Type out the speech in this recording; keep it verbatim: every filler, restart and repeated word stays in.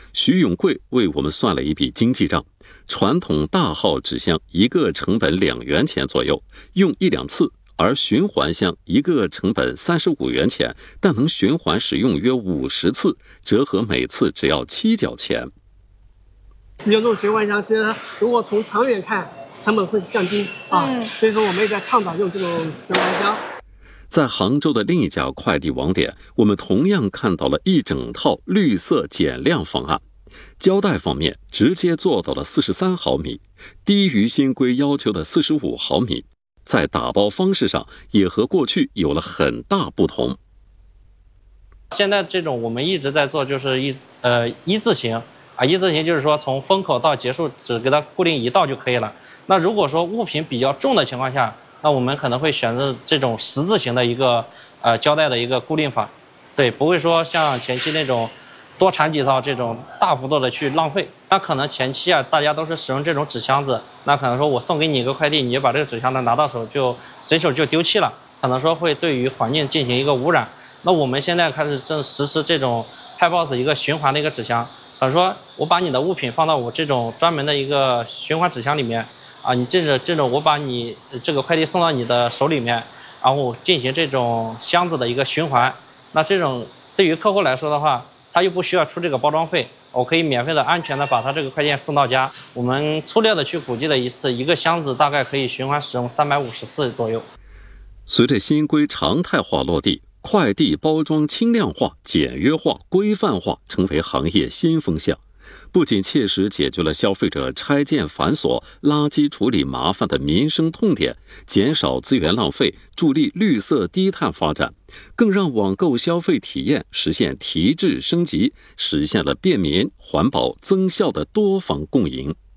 徐永贵为我们算了一笔经济账，传统大号纸箱一个成本两元钱左右，用一两次，而循环箱一个成本三十五元钱，但能循环使用约五十次，折合每次只要七角钱。 使用这种循环箱，其实如果从长远看，成本会降低啊，嗯、所以说我们也在倡导用这种循环箱。 在杭州的另一家快递网点，我们同样看到了一整套绿色减量方案。胶带方面直接做到了四十三毫米，低于新规要求的四十五毫米。在打包方式上也和过去有了很大不同。 现在这种我们一直在做，就是一呃一字型啊，一字型就是说从封口到结束只给它固定一道就可以了。那如果说物品比较重的情况下，那我们可能会选择这种十字形的一个呃胶带的一个固定法，对，不会说像前期那种多产几套这种大幅度的去浪费。那可能前期啊，大家都是使用这种纸箱子，那可能说我送给你一个快递，你就把这个纸箱子拿到手就随手就丢弃了，可能说会对于环境进行一个污染。那我们现在开始正实施这种Pipebox一个循环的一个纸箱，比如说我把你的物品放到我这种专门的一个循环纸箱里面。啊，你这种这种，我把你这个快递送到你的手里面，然后进行这种箱子的一个循环。那这种对于客户来说的话，他又不需要出这个包装费，我可以免费的、安全的把他这个快件送到家。我们粗略的去估计了一次，一个箱子大概可以循环使用三百五十次左右。 随着新规常态化落地，快递包装轻量化、简约化、规范化成为行业新风向。不仅切实解决了消费者拆件繁琐、垃圾处理麻烦的民生痛点，减少资源浪费，助力绿色低碳发展，更让网购消费体验实现提质升级，实现了便民、环保、增效的多方共赢。